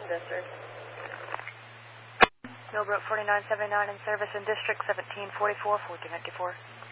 District. Millbrook 4979 in service in District 1744, 1494.